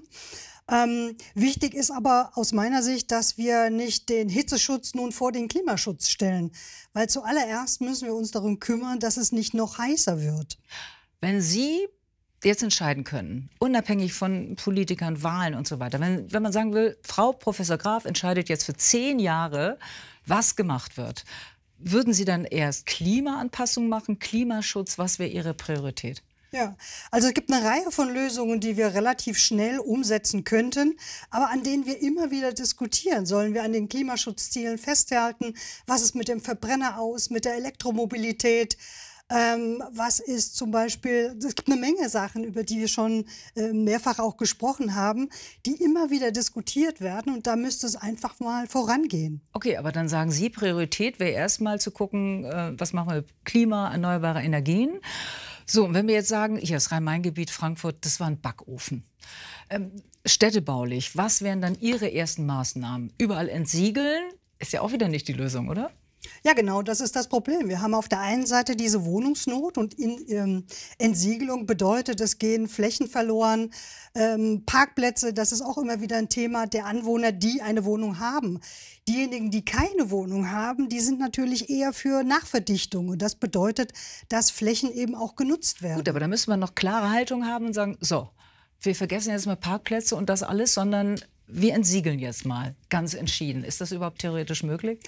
Ähm, wichtig ist aber aus meiner Sicht, dass wir nicht den Hitzeschutz nun vor den Klimaschutz stellen. Weil zuallererst müssen wir uns darum kümmern, dass es nicht noch heißer wird. Wenn Sie jetzt entscheiden können, unabhängig von Politikern, Wahlen und so weiter. Wenn, wenn man sagen will, Frau Professor Graf entscheidet jetzt für zehn Jahre, was gemacht wird, würden Sie dann erst Klimaanpassung machen, Klimaschutz? Was wäre Ihre Priorität? Ja, also es gibt eine Reihe von Lösungen, die wir relativ schnell umsetzen könnten, aber an denen wir immer wieder diskutieren. Sollen wir an den Klimaschutzzielen festhalten? Was ist mit dem Verbrenner aus, mit der Elektromobilität? Ähm, was ist zum Beispiel, es gibt eine Menge Sachen, über die wir schon äh, mehrfach auch gesprochen haben, die immer wieder diskutiert werden und da müsste es einfach mal vorangehen. Okay, aber dann sagen Sie, Priorität wäre erstmal zu gucken, äh, was machen wir mit Klima, erneuerbare Energien. So, und wenn wir jetzt sagen, hier ist Rhein-Main-Gebiet, Frankfurt, das war ein Backofen. Ähm, städtebaulich, was wären dann Ihre ersten Maßnahmen? Überall entsiegeln, ist ja auch wieder nicht die Lösung, oder? Ja, genau, das ist das Problem. Wir haben auf der einen Seite diese Wohnungsnot und in, ähm, Entsiegelung bedeutet, es gehen Flächen verloren, ähm, Parkplätze, das ist auch immer wieder ein Thema der Anwohner, die eine Wohnung haben. Diejenigen, die keine Wohnung haben, die sind natürlich eher für Nachverdichtung und das bedeutet, dass Flächen eben auch genutzt werden. Gut, aber da müssen wir noch klare Haltung haben und sagen, so, wir vergessen jetzt mal Parkplätze und das alles, sondern wir entsiegeln jetzt mal ganz entschieden. Ist das überhaupt theoretisch möglich?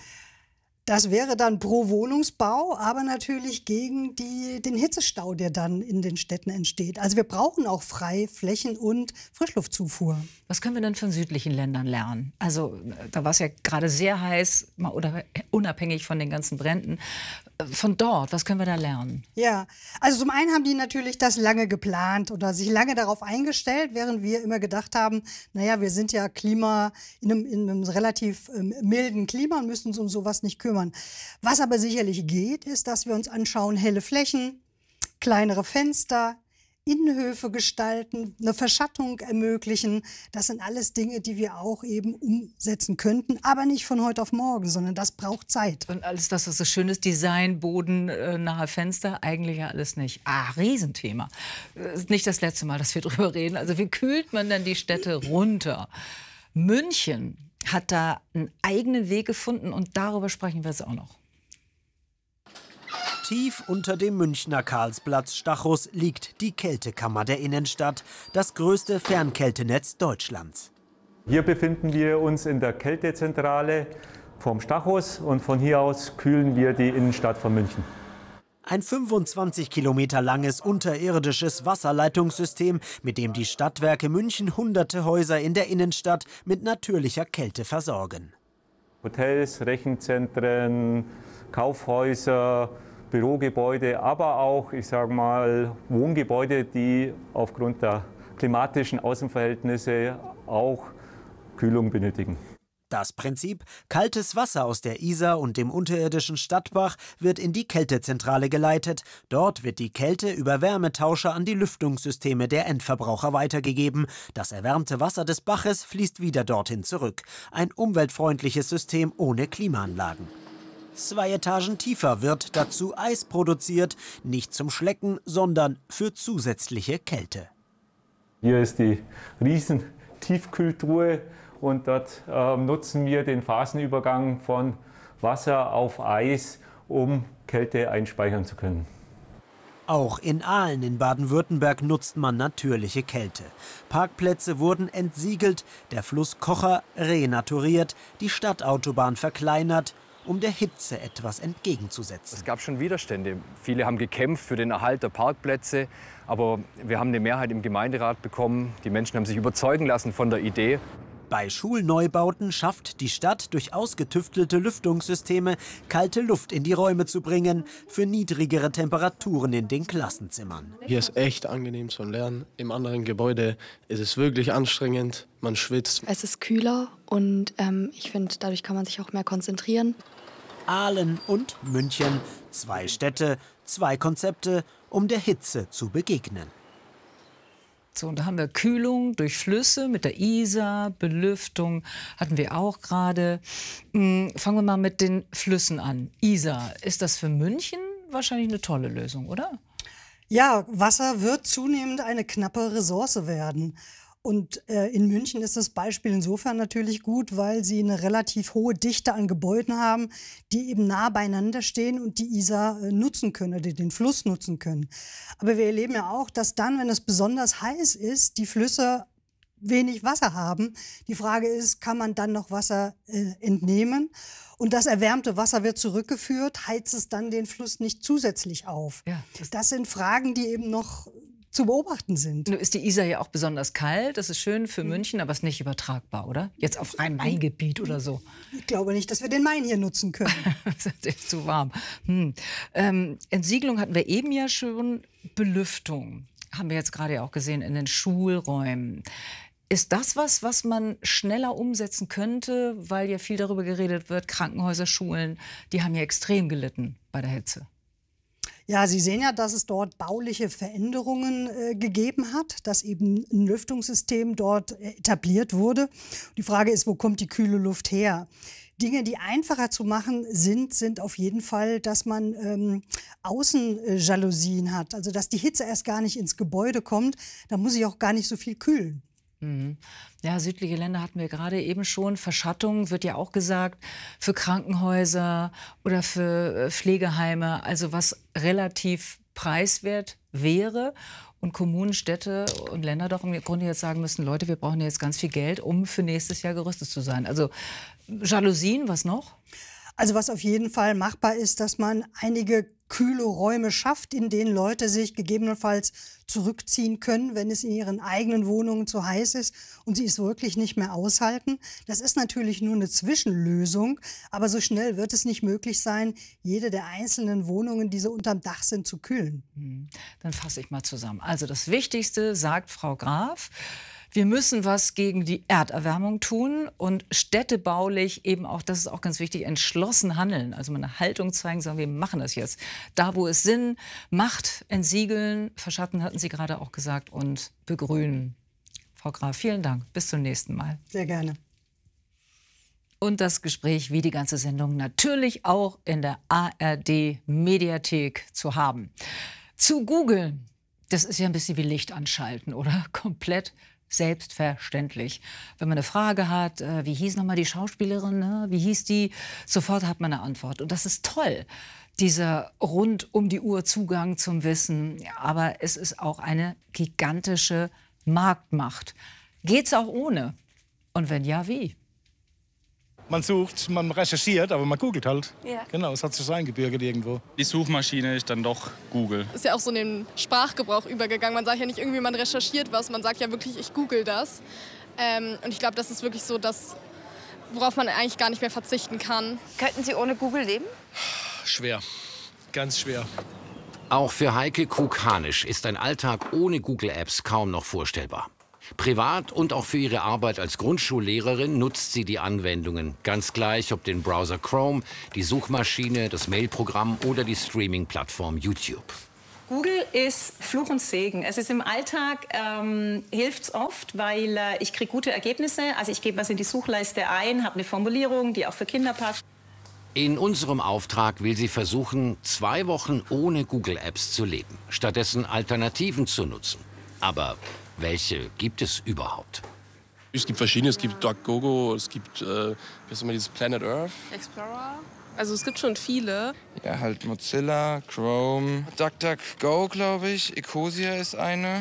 Das wäre dann pro Wohnungsbau, aber natürlich gegen die, den Hitzestau, der dann in den Städten entsteht. Also wir brauchen auch Freiflächen und Frischluftzufuhr. Was können wir denn von südlichen Ländern lernen? Also da war es ja gerade sehr heiß, mal oder unabhängig von den ganzen Bränden. Von dort, was können wir da lernen? Ja, also zum einen haben die natürlich das lange geplant oder sich lange darauf eingestellt, während wir immer gedacht haben, naja, wir sind ja Klima in einem, in einem relativ ähm, milden Klima und müssen uns um sowas nicht kümmern. Was aber sicherlich geht, ist, dass wir uns anschauen, helle Flächen, kleinere Fenster, Innenhöfe gestalten, eine Verschattung ermöglichen. Das sind alles Dinge, die wir auch eben umsetzen könnten, aber nicht von heute auf morgen, sondern das braucht Zeit. Und alles das, was so schön ist, Design, Boden, äh, nahe Fenster, eigentlich ja alles nicht. Ah, Riesenthema. Das ist nicht das letzte Mal, dass wir drüber reden. Also wie kühlt man denn die Städte runter? München hat da einen eigenen Weg gefunden und darüber sprechen wir jetzt auch noch. Tief unter dem Münchner Karlsplatz Stachus liegt die Kältekammer der Innenstadt, das größte Fernkältenetz Deutschlands. Hier befinden wir uns in der Kältezentrale vom Stachus und von hier aus kühlen wir die Innenstadt von München. Ein fünfundzwanzig Kilometer langes unterirdisches Wasserleitungssystem, mit dem die Stadtwerke München hunderte Häuser in der Innenstadt mit natürlicher Kälte versorgen. Hotels, Rechenzentren, Kaufhäuser, Bürogebäude, aber auch, ich sage mal, Wohngebäude, die aufgrund der klimatischen Außenverhältnisse auch Kühlung benötigen. Das Prinzip: kaltes Wasser aus der Isar und dem unterirdischen Stadtbach wird in die Kältezentrale geleitet. Dort wird die Kälte über Wärmetauscher an die Lüftungssysteme der Endverbraucher weitergegeben. Das erwärmte Wasser des Baches fließt wieder dorthin zurück. Ein umweltfreundliches System ohne Klimaanlagen. Zwei Etagen tiefer wird dazu Eis produziert, nicht zum Schlecken, sondern für zusätzliche Kälte. Hier ist die riesen Tiefkühltruhe. Und dort äh, nutzen wir den Phasenübergang von Wasser auf Eis, um Kälte einspeichern zu können. Auch in Aalen in Baden-Württemberg nutzt man natürliche Kälte. Parkplätze wurden entsiegelt, der Fluss Kocher renaturiert, die Stadtautobahn verkleinert, um der Hitze etwas entgegenzusetzen. Es gab schon Widerstände. Viele haben gekämpft für den Erhalt der Parkplätze, aber wir haben eine Mehrheit im Gemeinderat bekommen. Die Menschen haben sich überzeugen lassen von der Idee. Bei Schulneubauten schafft die Stadt durch ausgetüftelte Lüftungssysteme kalte Luft in die Räume zu bringen, für niedrigere Temperaturen in den Klassenzimmern. Hier ist echt angenehm zum Lernen. Im anderen Gebäude ist es wirklich anstrengend, man schwitzt. Es ist kühler und ähm, ich finde, dadurch kann man sich auch mehr konzentrieren. Aalen und München, zwei Städte, zwei Konzepte, um der Hitze zu begegnen. So, und da haben wir Kühlung durch Flüsse mit der Isar, Belüftung hatten wir auch gerade. Hm, fangen wir mal mit den Flüssen an. Isar, ist das für München wahrscheinlich eine tolle Lösung, oder? Ja, Wasser wird zunehmend eine knappe Ressource werden. Und äh, in München ist das Beispiel insofern natürlich gut, weil sie eine relativ hohe Dichte an Gebäuden haben, die eben nah beieinander stehen und die Isar äh, nutzen können, oder den Fluss nutzen können. Aber wir erleben ja auch, dass dann, wenn es besonders heiß ist, die Flüsse wenig Wasser haben. Die Frage ist, kann man dann noch Wasser äh, entnehmen? Und das erwärmte Wasser wird zurückgeführt, heizt es dann den Fluss nicht zusätzlich auf? Ja, das, das sind Fragen, die eben noch zu beobachten sind. Nun ist die Isar ja auch besonders kalt. Das ist schön für mhm. München, aber ist nicht übertragbar, oder? Jetzt auf Rhein-Main-Gebiet oder so. Ich glaube nicht, dass wir den Main hier nutzen können. Das ist zu warm. Hm. Ähm, Entsiegelung hatten wir eben ja schon. Belüftung haben wir jetzt gerade ja auch gesehen in den Schulräumen. Ist das was, was man schneller umsetzen könnte, weil ja viel darüber geredet wird, Krankenhäuser, Schulen, die haben ja extrem gelitten bei der Hitze? Ja, Sie sehen ja, dass es dort bauliche Veränderungen äh, gegeben hat, dass eben ein Lüftungssystem dort äh, etabliert wurde. Die Frage ist, wo kommt die kühle Luft her? Dinge, die einfacher zu machen sind, sind auf jeden Fall, dass man ähm, Außenjalousien hat, also dass die Hitze erst gar nicht ins Gebäude kommt. Da muss ich auch gar nicht so viel kühlen. Ja, südliche Länder hatten wir gerade eben schon. Verschattung wird ja auch gesagt für Krankenhäuser oder für Pflegeheime. Also was relativ preiswert wäre. Und Kommunen, Städte und Länder doch im Grunde jetzt sagen müssen, Leute, wir brauchen jetzt ganz viel Geld, um für nächstes Jahr gerüstet zu sein. Also Jalousien, was noch? Also was auf jeden Fall machbar ist, dass man einige kühle Räume schafft, in denen Leute sich gegebenenfalls zurückziehen können, wenn es in ihren eigenen Wohnungen zu heiß ist und sie es wirklich nicht mehr aushalten. Das ist natürlich nur eine Zwischenlösung, aber so schnell wird es nicht möglich sein, jede der einzelnen Wohnungen, die so unterm Dach sind, zu kühlen. Dann fasse ich mal zusammen. Also das Wichtigste, sagt Frau Graf, wir müssen was gegen die Erderwärmung tun und städtebaulich eben auch, das ist auch ganz wichtig, entschlossen handeln. Also mal eine Haltung zeigen, sagen, wir machen das jetzt. Da, wo es Sinn macht, entsiegeln, verschatten, hatten Sie gerade auch gesagt, und begrünen. Frau Graf, vielen Dank. Bis zum nächsten Mal. Sehr gerne. Und das Gespräch, wie die ganze Sendung, natürlich auch in der A R D-Mediathek zu haben. Zu googeln, das ist ja ein bisschen wie Licht anschalten, oder? Komplett selbstverständlich. Wenn man eine Frage hat, äh, wie hieß nochmal die Schauspielerin, ne? Wie hieß die, sofort hat man eine Antwort. Und das ist toll, dieser rund um die Uhr Zugang zum Wissen. Aber es ist auch eine gigantische Marktmacht. Geht's auch ohne? Und wenn ja, wie? Man sucht, man recherchiert, aber man googelt halt. Ja. Genau, es hat sich so eingebürgert irgendwo. Die Suchmaschine ist dann doch Google. Ist ja auch so in den Sprachgebrauch übergegangen. Man sagt ja nicht irgendwie, man recherchiert was, man sagt ja wirklich, ich google das. Ähm, und ich glaube, das ist wirklich so das, worauf man eigentlich gar nicht mehr verzichten kann. Könnten Sie ohne Google leben? Schwer, ganz schwer. Auch für Heike Krug-Hanisch ist ein Alltag ohne Google-Apps kaum noch vorstellbar. Privat und auch für ihre Arbeit als Grundschullehrerin nutzt sie die Anwendungen, ganz gleich ob den Browser Chrome, die Suchmaschine, das Mailprogramm oder die Streaming-Plattform YouTube. Google ist Fluch und Segen. Es ist im Alltag, ähm, hilft es oft, weil äh, ich kriege gute Ergebnisse. Also ich gebe was in die Suchleiste ein, habe eine Formulierung, die auch für Kinder passt. In unserem Auftrag will sie versuchen, zwei Wochen ohne Google-Apps zu leben, stattdessen Alternativen zu nutzen. Aber welche gibt es überhaupt? Es gibt verschiedene, es gibt DuckDuckGo, es gibt, äh, wie heißt immer dieses Planet Earth. Explorer? Also es gibt schon viele. Ja, halt Mozilla, Chrome, DuckDuckGo, glaube ich. Ecosia ist eine.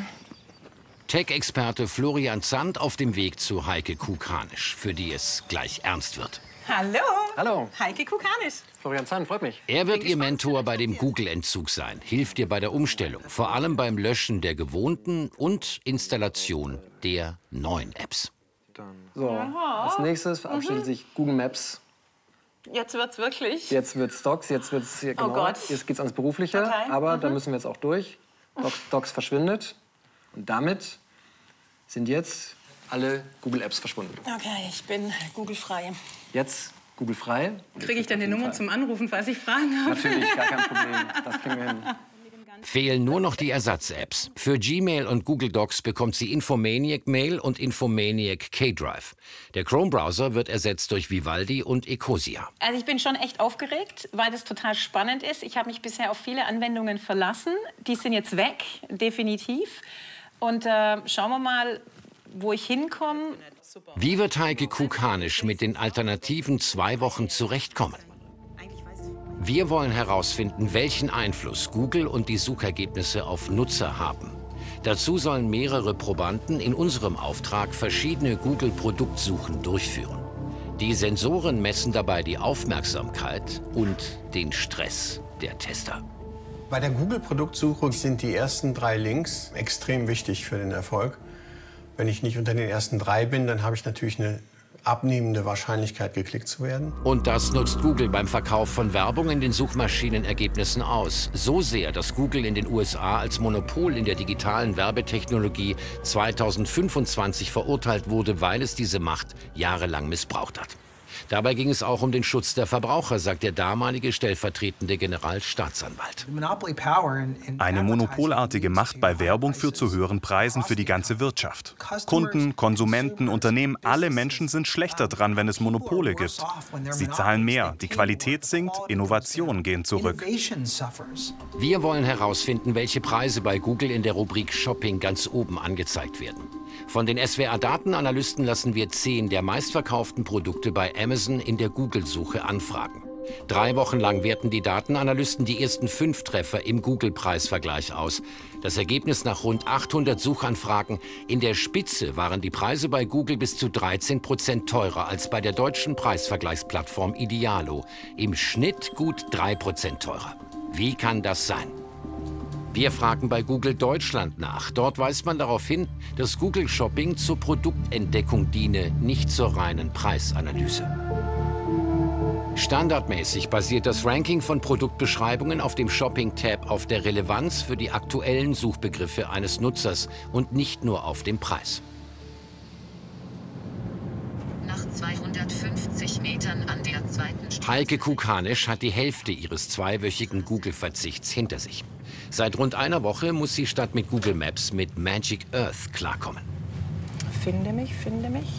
Tech-Experte Florian Zandt auf dem Weg zu Heike Krug-Hanisch, für die es gleich ernst wird. Hallo. Hallo. Heike Krug-Hanisch. Florian Zandt, freut mich. Er wird ihr Mentor bei dem Google-Entzug sein, hilft ihr bei der Umstellung, vor allem beim Löschen der gewohnten und Installation der neuen Apps. So, als nächstes verabschiedet Mhm. sich Google Maps. Jetzt wird's wirklich. Jetzt wird's Docs, jetzt wird's hier, genau. Oh Gott. Jetzt geht's ans Berufliche, Okay. aber Mhm. da müssen wir jetzt auch durch. Docs, Docs verschwindet und damit sind jetzt alle Google Apps verschwunden. Okay, ich bin Google-frei. Jetzt Google frei. Kriege ich dann die Nummer zum Anrufen, falls ich Fragen habe? Natürlich, gar kein Problem. Das kriegen wir hin. Fehlen nur noch die Ersatz-Apps. Für Gmail und Google Docs bekommt sie Infomaniac Mail und Infomaniac K-Drive. Der Chrome-Browser wird ersetzt durch Vivaldi und Ecosia. Also ich bin schon echt aufgeregt, weil das total spannend ist. Ich habe mich bisher auf viele Anwendungen verlassen. Die sind jetzt weg, definitiv. Und äh, schauen wir mal, wo ich hinkomme. Wie wird Heike Krug-Hanisch mit den alternativen zwei Wochen zurechtkommen? Wir wollen herausfinden, welchen Einfluss Google und die Suchergebnisse auf Nutzer haben. Dazu sollen mehrere Probanden in unserem Auftrag verschiedene Google-Produktsuchen durchführen. Die Sensoren messen dabei die Aufmerksamkeit und den Stress der Tester. Bei der Google-Produktsuche sind die ersten drei Links extrem wichtig für den Erfolg. Wenn ich nicht unter den ersten drei bin, dann habe ich natürlich eine abnehmende Wahrscheinlichkeit, geklickt zu werden. Und das nutzt Google beim Verkauf von Werbung in den Suchmaschinenergebnissen aus. So sehr, dass Google in den U S A als Monopol in der digitalen Werbetechnologie zweitausendfünfundzwanzig verurteilt wurde, weil es diese Macht jahrelang missbraucht hat. Dabei ging es auch um den Schutz der Verbraucher, sagt der damalige stellvertretende Generalstaatsanwalt. Eine monopolartige Macht bei Werbung führt zu höheren Preisen für die ganze Wirtschaft. Kunden, Konsumenten, Unternehmen, alle Menschen sind schlechter dran, wenn es Monopole gibt. Sie zahlen mehr, die Qualität sinkt, Innovationen gehen zurück. Wir wollen herausfinden, welche Preise bei Google in der Rubrik Shopping ganz oben angezeigt werden. Von den S W A-Datenanalysten lassen wir zehn der meistverkauften Produkte bei Amazon in der Google-Suche anfragen. Drei Wochen lang werten die Datenanalysten die ersten fünf Treffer im Google-Preisvergleich aus. Das Ergebnis nach rund achthundert Suchanfragen: In der Spitze waren die Preise bei Google bis zu dreizehn Prozent teurer als bei der deutschen Preisvergleichsplattform Idealo. Im Schnitt gut drei Prozent teurer. Wie kann das sein? Wir fragen bei Google Deutschland nach. Dort weist man darauf hin, dass Google Shopping zur Produktentdeckung diene, nicht zur reinen Preisanalyse. Standardmäßig basiert das Ranking von Produktbeschreibungen auf dem Shopping-Tab auf der Relevanz für die aktuellen Suchbegriffe eines Nutzers und nicht nur auf dem Preis. Nach zweihundertfünfzig Metern an der zweiten Straße. Heike Krug-Hanisch hat die Hälfte ihres zweiwöchigen Google-Verzichts hinter sich. Seit rund einer Woche muss sie statt mit Google Maps mit Magic Earth klarkommen. Finde mich, finde mich.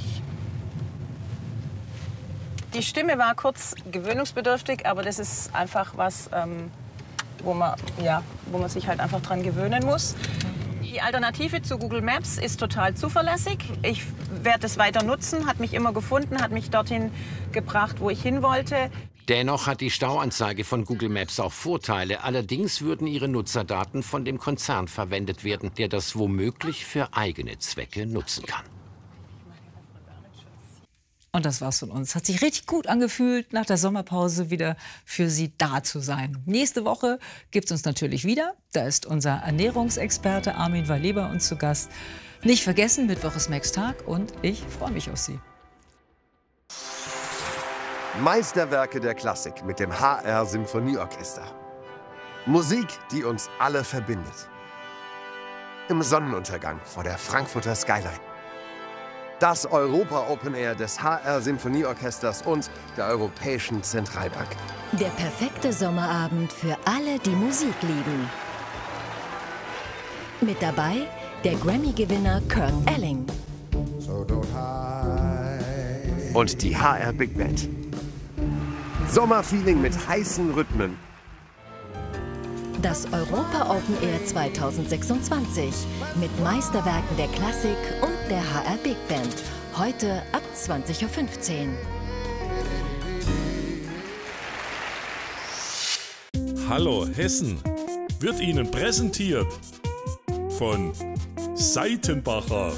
Die Stimme war kurz gewöhnungsbedürftig, aber das ist einfach was, ähm, wo, man, ja, wo man sich halt einfach dran gewöhnen muss. Die Alternative zu Google Maps ist total zuverlässig. Ich werde es weiter nutzen, hat mich immer gefunden, hat mich dorthin gebracht, wo ich hin wollte. Dennoch hat die Stauanzeige von Google Maps auch Vorteile. Allerdings würden ihre Nutzerdaten von dem Konzern verwendet werden, der das womöglich für eigene Zwecke nutzen kann. Und das war's von uns. Hat sich richtig gut angefühlt, nach der Sommerpause wieder für Sie da zu sein. Nächste Woche gibt's uns natürlich wieder. Da ist unser Ernährungsexperte Armin Waleh bei uns zu Gast. Nicht vergessen, Mittwoch ist Max Tag und ich freue mich auf Sie. Meisterwerke der Klassik mit dem H R Symphonieorchester. Musik, die uns alle verbindet. Im Sonnenuntergang vor der Frankfurter Skyline. Das Europa Open Air des H R Symphonieorchesters und der Europäischen Zentralbank. Der perfekte Sommerabend für alle, die Musik lieben. Mit dabei der Grammy-Gewinner Kurt Elling. Und die H R Big Band. Sommerfeeling mit heißen Rhythmen. Das Europa Open Air zweitausendsechsundzwanzig mit Meisterwerken der Klassik und der H R Big Band. Heute ab zwanzig Uhr fünfzehn. Hallo Hessen wird Ihnen präsentiert von Seitenbacher.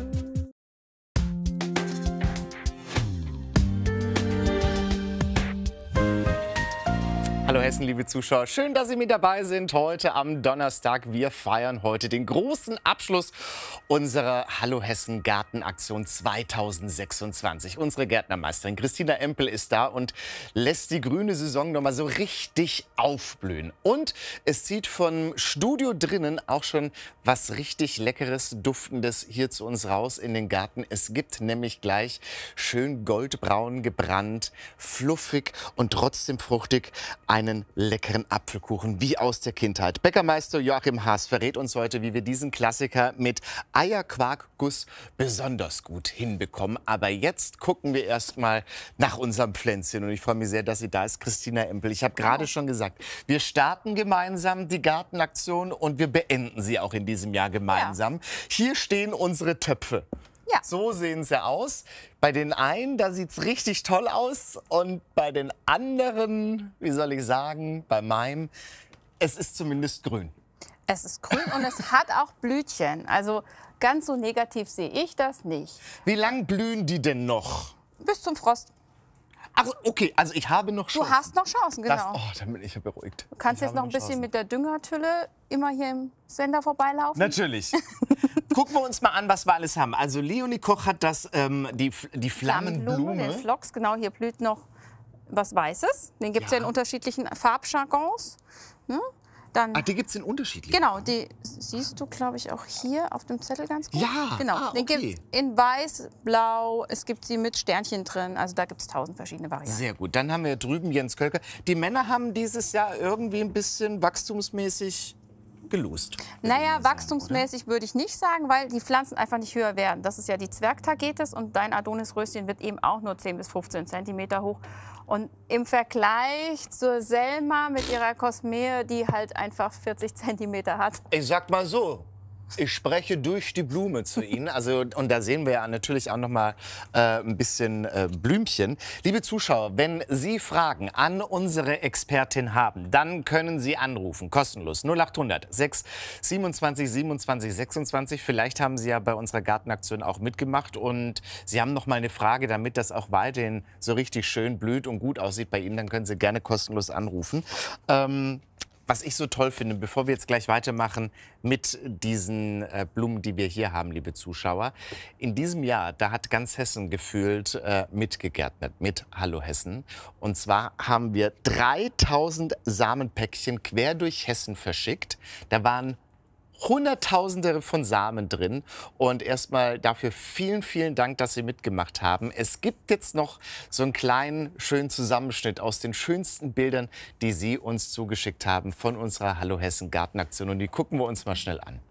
Hallo Hessen, liebe Zuschauer. Schön, dass Sie mit dabei sind heute am Donnerstag. Wir feiern heute den großen Abschluss unserer Hallo Hessen Gartenaktion zweitausendsechsundzwanzig. Unsere Gärtnermeisterin Christina Empel ist da und lässt die grüne Saison noch mal so richtig aufblühen. Und es zieht vom Studio drinnen auch schon was richtig Leckeres, Duftendes hier zu uns raus in den Garten. Es gibt nämlich gleich schön goldbraun gebrannt, fluffig und trotzdem fruchtig einen leckeren Apfelkuchen wie aus der Kindheit. Bäckermeister Joachim Haas verrät uns heute, wie wir diesen Klassiker mit Eierquarkguss besonders gut hinbekommen. Aber jetzt gucken wir erst mal nach unserem Pflänzchen. Und ich freue mich sehr, dass sie da ist, Christina Empel. Ich habe gerade schon gesagt, wir starten gemeinsam die Gartenaktion und wir beenden sie auch in diesem Jahr gemeinsam. Ja. Hier stehen unsere Töpfe. Ja. So sehen sie aus. Bei den einen, da sieht es richtig toll aus. Und bei den anderen, wie soll ich sagen, bei meinem, es ist zumindest grün. Es ist grün und es hat auch Blütchen. Also ganz so negativ sehe ich das nicht. Wie lang blühen die denn noch? Bis zum Frost. Ach, okay, also ich habe noch Chancen. Du hast noch Chancen, genau. Das, oh, dann bin ich ja beruhigt. Du kannst ich jetzt noch ein bisschen Chancen. mit der Düngertülle immer hier im Sender vorbeilaufen. Natürlich. Gucken wir uns mal an, was wir alles haben. Also Leonie Koch hat das, ähm, die, die Flammenblume. Den Phlox, genau, hier blüht noch was Weißes. Den gibt es ja. ja in unterschiedlichen Farbjargons. Ne? Dann, ah, die gibt es in unterschiedlichen? Genau, die siehst du, glaube ich, auch hier auf dem Zettel ganz gut. Ja, genau. ah, Den okay. gibt es in weiß, blau, es gibt sie mit Sternchen drin. Also da gibt es tausend verschiedene Varianten. Sehr gut. Dann haben wir drüben Jens Kölker. Die Männer haben dieses Jahr irgendwie ein bisschen wachstumsmäßig gelost. Naja, wachstumsmäßig würde ich nicht sagen, weil die Pflanzen einfach nicht höher werden. Das ist ja die Zwergtagetes und dein Adonisröschen wird eben auch nur zehn bis fünfzehn Zentimeter hoch. Und im Vergleich zur Selma mit ihrer Cosmea, die halt einfach vierzig Zentimeter hat. Ich sag mal so, ich spreche durch die Blume zu Ihnen. Also, und da sehen wir ja natürlich auch noch mal äh, ein bisschen äh, Blümchen. Liebe Zuschauer, wenn Sie Fragen an unsere Expertin haben, dann können Sie anrufen, kostenlos, null achthundert sechs siebenundzwanzig siebenundzwanzig sechsundzwanzig. Vielleicht haben Sie ja bei unserer Gartenaktion auch mitgemacht und Sie haben noch mal eine Frage, damit das auch weiterhin so richtig schön blüht und gut aussieht bei Ihnen, dann können Sie gerne kostenlos anrufen. Ähm, Was ich so toll finde, bevor wir jetzt gleich weitermachen mit diesen äh, Blumen, die wir hier haben, liebe Zuschauer. In diesem Jahr, da hat ganz Hessen gefühlt äh, mitgegärtnet mit Hallo Hessen. Und zwar haben wir dreitausend Samenpäckchen quer durch Hessen verschickt. Da waren Hunderttausende von Samen drin. Und erstmal dafür vielen, vielen Dank, dass Sie mitgemacht haben. Es gibt jetzt noch so einen kleinen, schönen Zusammenschnitt aus den schönsten Bildern, die Sie uns zugeschickt haben von unserer Hallo Hessen Gartenaktion. Und die gucken wir uns mal schnell an.